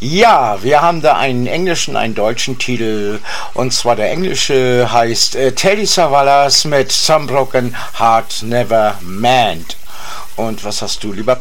Ja, wir haben da einen englischen, einen deutschen Titel. Und zwar der englische heißt Telly Savalas mit Some Broken Heart Never Mend. Und was hast du, lieber